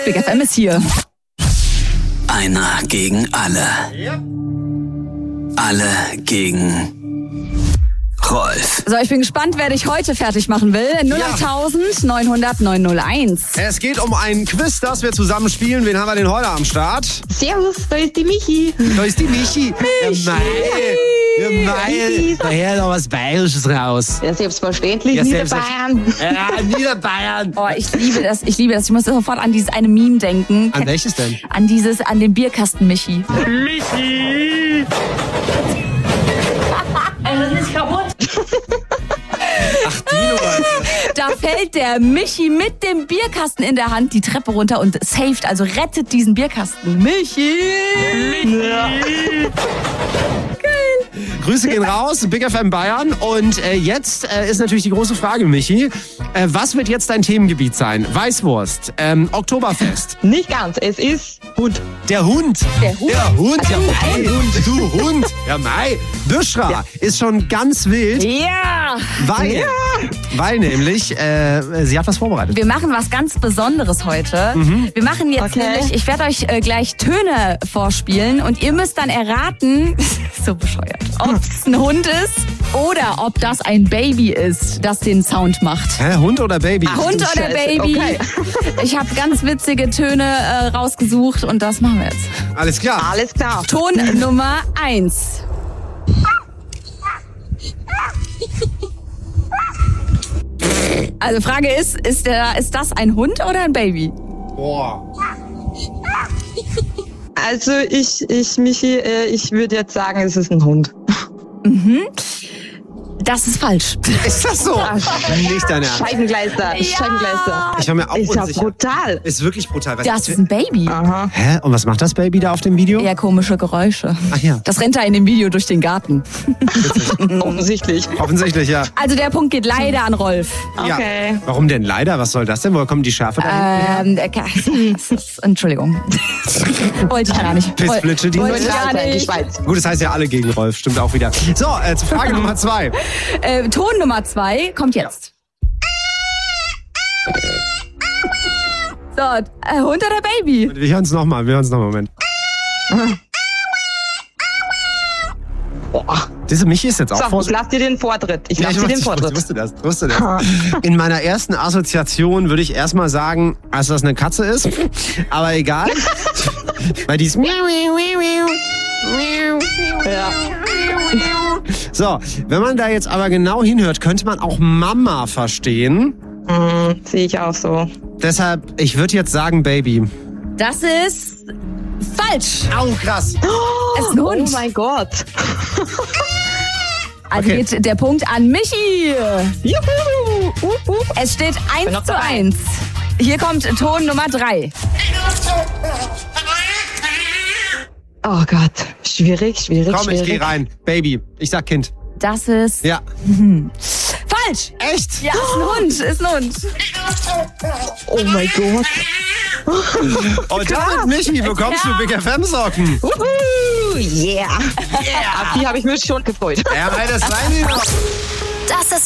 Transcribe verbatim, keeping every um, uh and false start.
Big F M ist hier. Einer gegen alle. Yep. Alle gegen Rolf. So, ich bin gespannt, wer dich heute fertig machen will. null acht neunhundert neunhunderteins. Es geht um ein Quiz, das wir zusammen spielen. Wen haben wir denn heute am Start? Servus, da ist die Michi. Da ist die Michi. Michi. Ja, mei. Ja, mei. Da hört doch was Bayerisches raus. Ja, selbstverständlich, Ja, Niederbayern. Ja, Niederbayern. Oh, ich liebe das, ich liebe das. Ich muss sofort an dieses eine Meme denken. An welches denn? An dieses, an den Bierkasten Michi. Michi. Es ist kaputt. Ach, Dino. Da fällt der Michi mit dem Bierkasten in der Hand die Treppe runter und saved, also rettet diesen Bierkasten. Michi! Michi. Grüße gehen raus, Big F M Bayern. Und äh, jetzt äh, ist natürlich die große Frage, Michi. Äh, was wird jetzt dein Themengebiet sein? Weißwurst, ähm, Oktoberfest. Nicht ganz, es ist Hund. Der Hund. Der Hund? Der Hund, ja mei. Du Hund. Ja mei. Büschra ja. ist schon ganz wild. Ja! Weil, Ja. weil nämlich, äh, sie hat was vorbereitet. Wir machen was ganz Besonderes heute. Mhm. Wir machen jetzt Okay. nämlich, ich werde euch äh, gleich Töne vorspielen und ihr müsst dann erraten, so bescheuert, ob es ein Hund ist oder ob das ein Baby ist, das den Sound macht. Hä, Hund oder Baby? Hund oder Scheiße, Baby? okay. Ich habe ganz witzige Töne äh, rausgesucht und das machen wir jetzt. Alles klar. Alles klar. Ton Nummer eins. Also Frage ist, ist, der, ist das ein Hund oder ein Baby? Boah. Also ich, ich, Michi, äh, ich würde jetzt sagen, es ist ein Hund. Das ist falsch. Ist das so? Nicht dein Ernst. Scheibengleister, Ja. Scheibengleister. Ich war mir auch Ist ja unsicher. brutal. Ist wirklich brutal. Weißt Das du- ist ein Baby. Aha. Hä? Und was macht das Baby da auf dem Video? Eher komische Geräusche. Ach ja. Das rennt da in dem Video durch den Garten. Offensichtlich. Offensichtlich, ja. Also der Punkt geht leider an Rolf. Okay. Ja. Warum denn leider? Was soll das denn? Woher kommt die Schärfe da? Ähm, der Ka- das ist, Entschuldigung. Wollte ich gar nicht. Pissflitsche, die Wollte ich Ja, gar die nicht. Schweiz. Gut, das heißt ja alle gegen Rolf. Stimmt auch wieder. So, äh, zur Frage Nummer zwei. Äh, Ton Nummer zwei kommt jetzt. So, äh, Hund oder Baby? Wir hören es nochmal. Wir hören es nochmal. Moment. Boah. Diese Michi ist jetzt auch So, ich vorsichtig. lass dir den Vortritt. Ich Ja, lass ich dir den wusste, ich Vortritt. wusste das, wusste das. In meiner ersten Assoziation würde ich erstmal sagen, dass das eine Katze ist. Aber egal. Weil die ist... Ja. So, wenn man da jetzt aber genau hinhört, könnte man auch Mama verstehen. Mhm, sehe ich auch so. Deshalb, ich würde jetzt sagen Baby. Das ist falsch. Au, krass. Es ist ein Oh Hund. mein Gott. Also Okay. geht der Punkt an Michi. Juhu. Uh, uh. Es steht Bin eins noch zu dabei. eins. Hier kommt Ton Nummer drei. Oh Gott. Schwierig, schwierig, Komm, ich schwierig. gehe rein. Baby. Ich sag Kind. Das ist Ja. falsch. Echt? Ja, ist ein Hund, ist ein Hund. Oh mein Gott. Und damit, Michi, bekommst du Big F M-Socken. Uhu. Yeah. yeah. Auf die habe ich mich schon gefreut. Ja, weil das rein. Das ist